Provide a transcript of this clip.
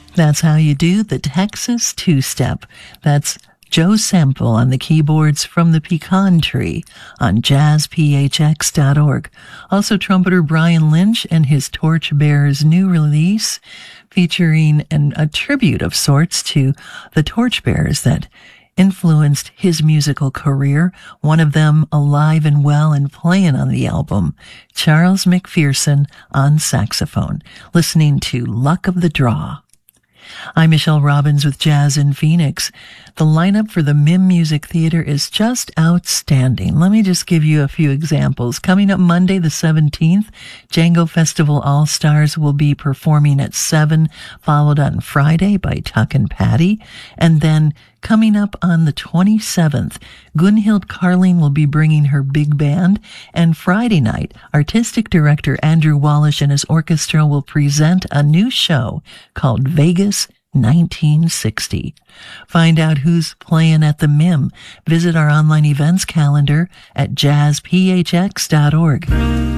That's how you do the Texas two-step. That's Joe Sample on the keyboards from the Pecan Tree on jazzphx.org. Also trumpeter Brian Lynch and his Torchbearers new release featuring a tribute of sorts to the Torchbearers that influenced his musical career. One of them alive and well and playing on the album, Charles McPherson on saxophone, listening to Luck of the Draw. I'm Michelle Robbins with Jazz in Phoenix. The lineup for the MIM Music Theater is just outstanding. Let me just give you a few examples. Coming up Monday the 17th, Django Festival All-Stars will be performing at 7, followed on Friday by Tuck and Patty. And then coming up on the 27th, Gunhild Carling will be bringing her big band. And Friday night, artistic director Andrew Wallish and his orchestra will present a new show called Vegas 1960. Find out who's playing at the MIM. Visit our online events calendar at jazzphx.org.